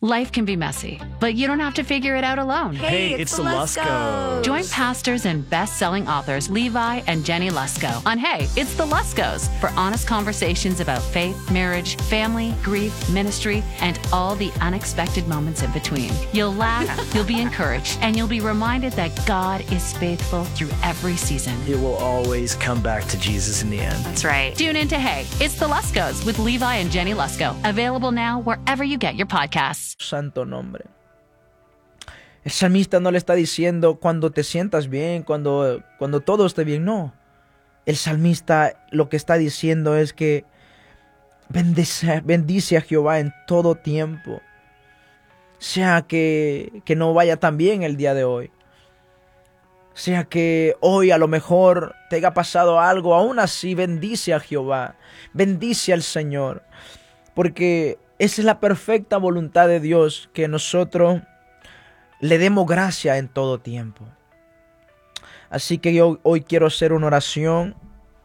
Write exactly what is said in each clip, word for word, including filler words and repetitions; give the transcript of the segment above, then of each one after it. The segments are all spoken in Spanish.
Life can be messy, but you don't have to figure it out alone. Hey, it's, it's the Luskos. Join pastors and best-selling authors Levi and Jenny Lusko on Hey, It's the Luskos for honest conversations about faith, marriage, family, grief, ministry, and all the unexpected moments in between. You'll laugh, you'll be encouraged, and you'll be reminded that God is faithful through every season. It will always come back to Jesus in the end. That's right. Tune in to Hey, It's the Luskos with Levi and Jenny Lusko. Available now wherever you get your podcasts. Santo nombre. El salmista no le está diciendo cuando te sientas bien, cuando, cuando todo esté bien, no. El salmista lo que está diciendo es que bendice, bendice a Jehová en todo tiempo. Sea que, que no vaya tan bien el día de hoy. Sea que hoy a lo mejor te haya pasado algo, aún así bendice a Jehová. Bendice al Señor. Porque esa es la perfecta voluntad de Dios, que nosotros le demos gracia en todo tiempo. Así que yo hoy quiero hacer una oración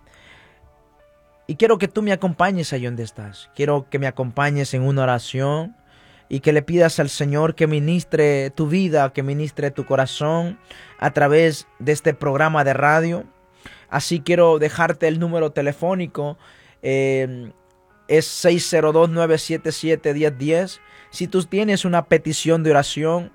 y quiero que tú me acompañes ahí donde estás. Quiero que me acompañes en una oración y que le pidas al Señor que ministre tu vida, que ministre tu corazón a través de este programa de radio. Así quiero dejarte el número telefónico. Eh, Es seis cero dos, nueve siete siete, uno cero uno cero. Si tú tienes una petición de oración,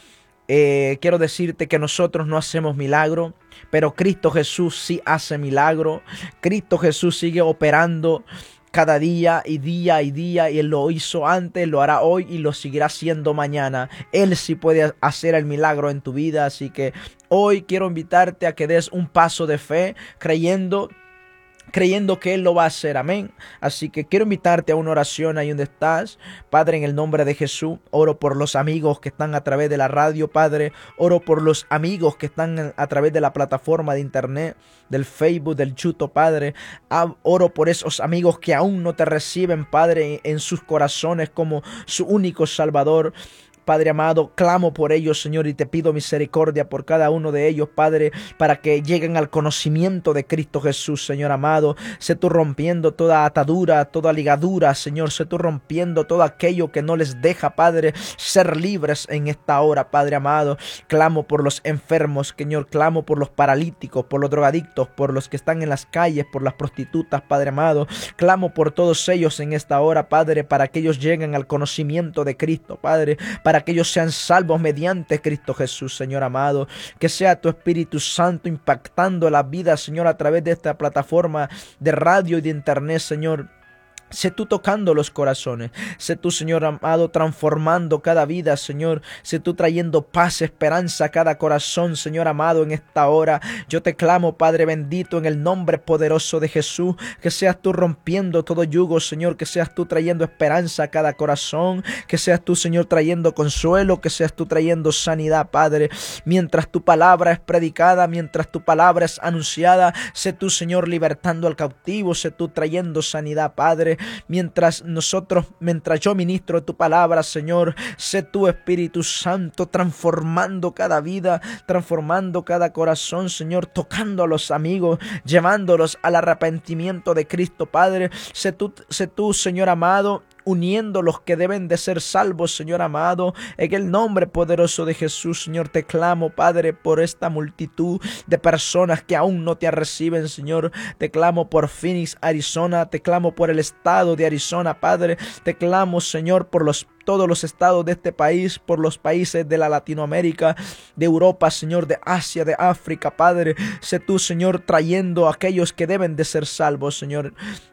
eh, quiero decirte que nosotros no hacemos milagro, pero Cristo Jesús sí hace milagro. Cristo Jesús sigue operando cada día y día y día, y Él lo hizo antes, lo hará hoy y lo seguirá haciendo mañana. Él sí puede hacer el milagro en tu vida, así que hoy quiero invitarte a que des un paso de fe creyendo creyendo que Él lo va a hacer, amén. Así que quiero invitarte a una oración ahí donde estás. Padre, en el nombre de Jesús, oro por los amigos que están a través de la radio, Padre. Oro por los amigos que están a través de la plataforma de internet, del Facebook, del YouTube, Padre. Oro por esos amigos que aún no te reciben, Padre, en sus corazones como su único Salvador. Padre amado, clamo por ellos, Señor, y te pido misericordia por cada uno de ellos, Padre, para que lleguen al conocimiento de Cristo Jesús, Señor amado. Sé tú rompiendo toda atadura, toda ligadura, Señor. Sé tú rompiendo todo aquello que no les deja, Padre, ser libres en esta hora, Padre amado. Clamo por los enfermos, Señor. Clamo por los paralíticos, por los drogadictos, por los que están en las calles, por las prostitutas, Padre amado. Clamo por todos ellos en esta hora, Padre, para que ellos lleguen al conocimiento de Cristo, Padre, para que ellos sean salvos mediante Cristo Jesús, Señor amado. Que sea tu Espíritu Santo impactando la vida, Señor, a través de esta plataforma de radio y de internet, Señor. Sé tú tocando los corazones. Sé tú, Señor amado, transformando cada vida, Señor. Sé tú trayendo paz, esperanza a cada corazón, Señor amado, en esta hora. Yo te clamo, Padre bendito, en el nombre poderoso de Jesús. Que seas tú rompiendo todo yugo, Señor. Que seas tú trayendo esperanza a cada corazón. Que seas tú, Señor, trayendo consuelo. Que seas tú trayendo sanidad, Padre. Mientras tu palabra es predicada, mientras tu palabra es anunciada, sé tú, Señor, libertando al cautivo. Sé tú trayendo sanidad, Padre. Mientras nosotros, mientras yo ministro tu palabra, Señor, sé tu Espíritu Santo transformando cada vida, transformando cada corazón, Señor, tocando a los amigos, llevándolos al arrepentimiento de Cristo, Padre. Sé tú, sé tú, Señor amado, uniendo los que deben de ser salvos, Señor amado. En el nombre poderoso de Jesús, Señor, te clamo, Padre, por esta multitud de personas que aún no te reciben, Señor. Te clamo por Phoenix, Arizona. Te clamo por el estado de Arizona, Padre. Te clamo, Señor, por los todos los estados de este país, por los países de la Latinoamérica, de Europa, Señor, de Asia, de África, Padre. Sé tú, Señor, trayendo a aquellos que deben de ser salvos, Señor.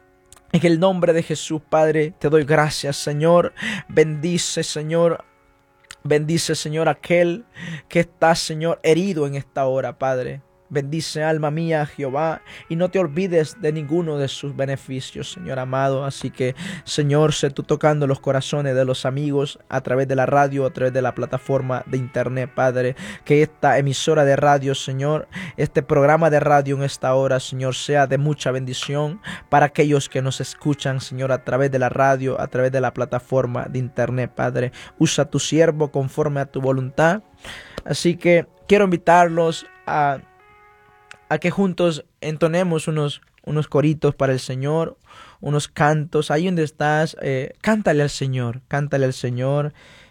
En el nombre de Jesús, Padre, te doy gracias, Señor. Bendice, Señor. Bendice, Señor, aquel que está, Señor, herido en esta hora, Padre. Bendice, alma mía, Jehová, y no te olvides de ninguno de sus beneficios, Señor amado. Así que, Señor, sé tú tocando los corazones de los amigos a través de la radio, a través de la plataforma de internet, Padre. Que esta emisora de radio, Señor, este programa de radio en esta hora, Señor, sea de mucha bendición para aquellos que nos escuchan, Señor, a través de la radio, a través de la plataforma de internet, Padre. Usa tu siervo conforme a tu voluntad. Así que quiero invitarlos a a que juntos entonemos unos, unos coritos para el Señor, unos cantos. Ahí donde estás, eh, cántale al Señor, cántale al Señor.